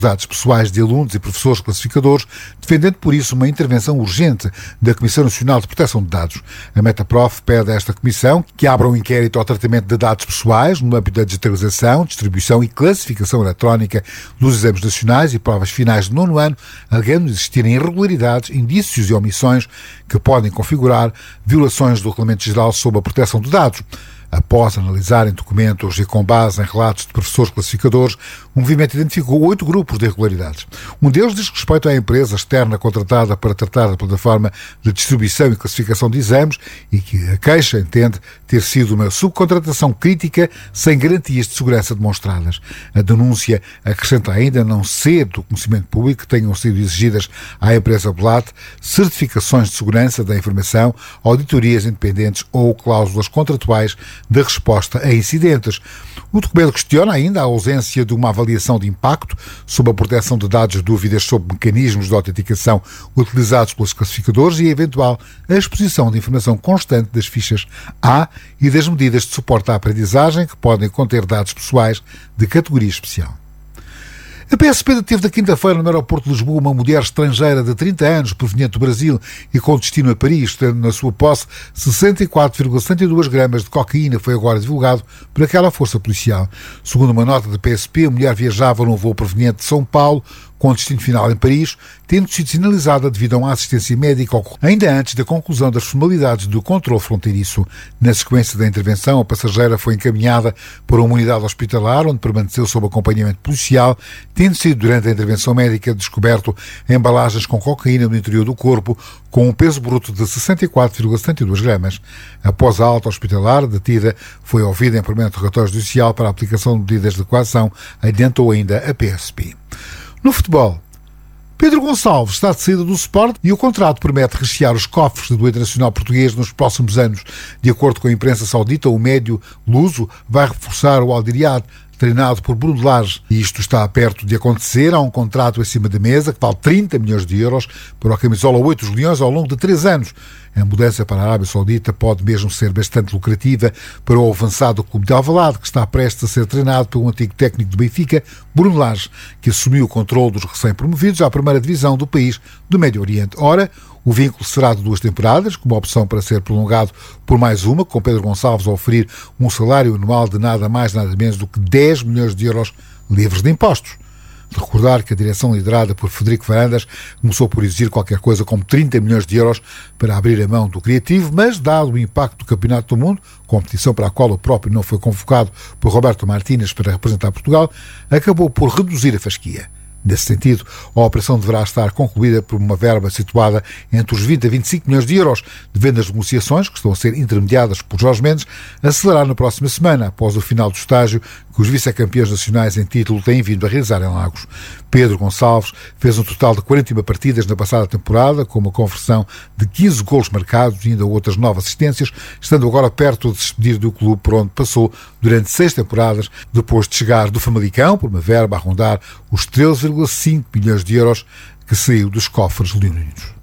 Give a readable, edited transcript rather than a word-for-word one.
dados pessoais de alunos e professores classificadores, defendendo por isso uma intervenção urgente da Comissão Nacional de Proteção de Dados. A Metaprof pede a esta Comissão que abra um inquérito ao tratamento de dados pessoais no âmbito da digitalização, distribuição e classificação eletrónica dos exames nacionais e provas finais de 9º ano, alegando existirem irregularidades, indícios e omissões que podem configurar violações do Regulamento Geral sobre a Proteção de Dados. Após analisarem documentos e com base em relatos de professores classificadores, o movimento identificou 8 grupos de irregularidades. Um deles diz respeito à empresa externa contratada para tratar da plataforma de distribuição e classificação de exames e que a queixa entende ter sido uma subcontratação crítica sem garantias de segurança demonstradas. A denúncia acrescenta ainda não ser do conhecimento público que tenham sido exigidas à empresa Belat certificações de segurança da informação, auditorias independentes ou cláusulas contratuais da resposta a incidentes. O documento questiona ainda a ausência de uma avaliação de impacto sobre a proteção de dados, dúvidas sobre mecanismos de autenticação utilizados pelos classificadores e a eventual exposição de informação constante das fichas A e das medidas de suporte à aprendizagem que podem conter dados pessoais de categoria especial. A PSP deteve na quinta-feira no aeroporto de Lisboa uma mulher estrangeira de 30 anos, proveniente do Brasil e com destino a Paris, tendo na sua posse 64,72 gramas de cocaína, foi agora divulgado por aquela força policial. Segundo uma nota da PSP, a mulher viajava num voo proveniente de São Paulo, com destino final em Paris, tendo sido sinalizada devido a uma assistência médica ainda antes da conclusão das formalidades do controle fronteiriço. Na sequência da intervenção, a passageira foi encaminhada para uma unidade hospitalar, onde permaneceu sob acompanhamento policial, tendo sido durante a intervenção médica descoberto embalagens com cocaína no interior do corpo, com um peso bruto de 64,72 gramas. Após a alta hospitalar, a detida foi ouvida em primeiro interrogatório judicial para a aplicação de medidas de coação, adiantou ainda a PSP. No futebol, Pedro Gonçalves está de saída do Sport e o contrato promete rechear os cofres do internacional português nos próximos anos. De acordo com a imprensa saudita, o médio luso vai reforçar o Al Ittihad, treinado por Bruno Lage, e isto está perto de acontecer. Há um contrato acima da mesa que vale 30 milhões de euros para o camisola 8 dos Leões ao longo de 3 anos. A mudança para a Arábia Saudita pode mesmo ser bastante lucrativa para o avançado clube de Alvalade, que está prestes a ser treinado pelo antigo técnico do Benfica, Bruno Lage, que assumiu o controle dos recém-promovidos à primeira divisão do país do Médio Oriente. Ora, o vínculo será de 2 temporadas, com uma opção para ser prolongado por mais uma, com Pedro Gonçalves a oferir um salário anual de nada mais nada menos do que 10 milhões de euros livres de impostos. De recordar que a direção liderada por Frederico Varandas começou por exigir qualquer coisa como 30 milhões de euros para abrir a mão do criativo, mas dado o impacto do Campeonato do Mundo, competição para a qual o próprio não foi convocado por Roberto Martínez para representar Portugal, acabou por reduzir a fasquia. Nesse sentido, a operação deverá estar concluída por uma verba situada entre os 20 a 25 milhões de euros, devendo as negociações, que estão a ser intermediadas por Jorge Mendes, acelerar na próxima semana, após o final do estágio que os vice-campeões nacionais em título têm vindo a realizar em Lagos. Pedro Gonçalves fez um total de 41 partidas na passada temporada, com uma conversão de 15 golos marcados e ainda outras 9 assistências, estando agora perto de se despedir do clube por onde passou durante 6 temporadas, depois de chegar do Famalicão por uma verba a rondar os 13,5 milhões de euros que saiu dos cofres leoninos.